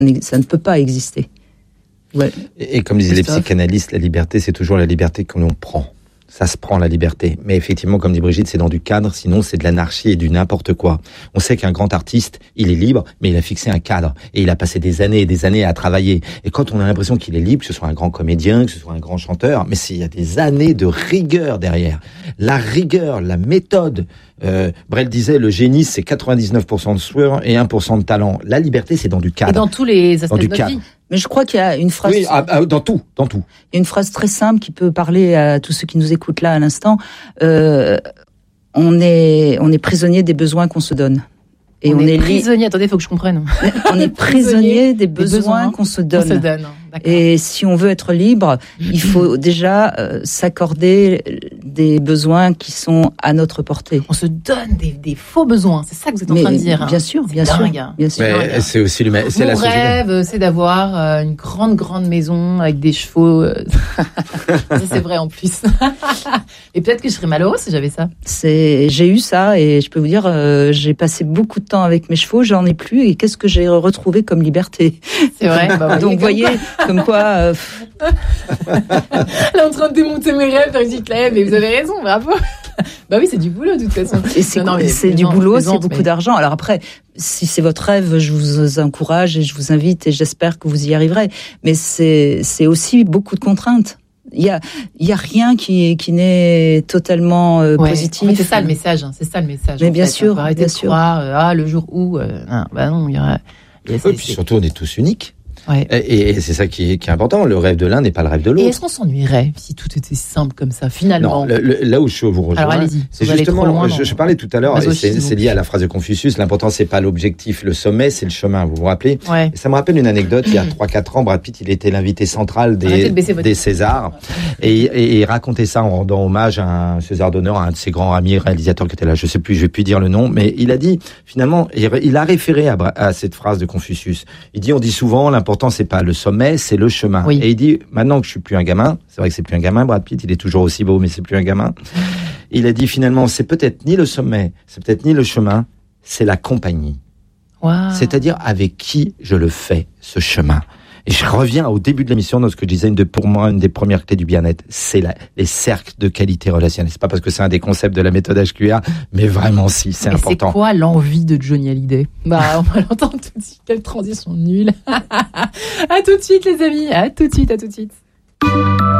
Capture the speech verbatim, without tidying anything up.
ça ne peut pas exister. Ouais. Et, et comme disaient les psychanalystes, la liberté, c'est toujours la liberté que l'on prend. Ça se prend, la liberté. Mais effectivement, comme dit Brigitte, c'est dans du cadre, sinon c'est de l'anarchie et du n'importe quoi. On sait qu'un grand artiste, il est libre, mais il a fixé un cadre. Et il a passé des années et des années à travailler. Et quand on a l'impression qu'il est libre, que ce soit un grand comédien, que ce soit un grand chanteur, mais il y a des années de rigueur derrière. La rigueur, la méthode. Euh, Brel disait, le génie, c'est quatre-vingt-dix-neuf pour cent de sueur et un pour cent de talent. La liberté, c'est dans du cadre. Et dans tous les aspects de notre vie. Mais je crois qu'il y a une phrase... Oui, ah, ah, dans tout, dans tout. Il y a une phrase très simple qui peut parler à tous ceux qui nous écoutent là à l'instant. Euh, on est, on est prisonnier des besoins qu'on se donne. Et on, on est, est prisonnier. Attendez, il faut que je comprenne. On est prisonnier des besoins, des besoins qu'on se donne. On se donne. Et si on veut être libre, il faut déjà euh, s'accorder des besoins qui sont à notre portée. On se donne des, des faux besoins, c'est ça que vous êtes en Mais train de dire. Bien sûr, bien c'est sûr, dingue. bien sûr. Mais c'est aussi le, c'est Mon la rêve, c'est d'avoir euh, une grande, grande maison avec des chevaux. Euh... ça, c'est vrai en plus. Et peut-être que je serais malheureuse si j'avais ça. C'est, j'ai eu ça et je peux vous dire, euh, j'ai passé beaucoup de temps avec mes chevaux, j'en ai plus et qu'est-ce que j'ai retrouvé comme liberté. C'est vrai. Bah, donc, vous voyez, comme quoi. Euh... Elle est en train de démonter mes rêves, Brigitte Lahaie, mais vous avez raison, bravo. Bah oui, c'est du boulot de toute façon. Et c'est, non, non, c'est du boulot, c'est beaucoup mais... d'argent. Alors après, si c'est votre rêve, je vous encourage et je vous invite et j'espère que vous y arriverez. Mais c'est, c'est aussi beaucoup de contraintes. Il y a, il y a rien qui, qui n'est totalement euh, ouais. positif. Mais c'est ça le message, hein, c'est ça le message. Mais bien fait. sûr, arrêter bien de sûr. croire, euh, ah le jour où, euh, non, bah non, il y aura. Et oui, puis surtout, on est tous uniques. Ouais. Et, et c'est ça qui est, qui est important. Le rêve de l'un n'est pas le rêve de l'autre. Et est-ce qu'on s'ennuierait si tout était simple comme ça, finalement? Non, le, le, là où je vous rejoins, alors, allez-y, c'est vous justement, loin, je, je parlais tout à l'heure, et c'est, c'est lié à la phrase de Confucius, l'important c'est pas l'objectif, le sommet, c'est le chemin, vous vous rappelez? Ouais. Et ça me rappelle une anecdote, il y a trois quatre ans, Brad Pitt, il était l'invité central des, de des Césars, et, et, et il racontait ça en rendant hommage à un César d'honneur, à un de ses grands amis réalisateurs qui était là, je sais plus, je vais plus dire le nom, mais il a dit, finalement, il a référé à, à cette phrase de Confucius. Il dit, on dit souvent, l'important c'est pas le sommet, mais c'est le chemin. Oui. Et il dit, maintenant que je suis plus un gamin, c'est vrai que c'est plus un gamin, Brad Pitt, il est toujours aussi beau, mais c'est plus un gamin. Il a dit finalement, c'est peut-être ni le sommet, c'est peut-être ni le chemin, c'est la compagnie. Wow. C'est-à-dire avec qui je le fais, ce chemin. Et je reviens au début de l'émission dans ce que je disais, une de, pour moi, une des premières clés du bien-être, c'est la, les cercles de qualité relationnelle. C'est pas parce que c'est un des concepts de la méthode H Q R, mais vraiment si, c'est mais important. C'est quoi l'envie de Johnny Hallyday? Bah, on va l'entendre tout de suite. Quelle transition nulle. À tout de suite, les amis. À tout de suite, à tout de suite.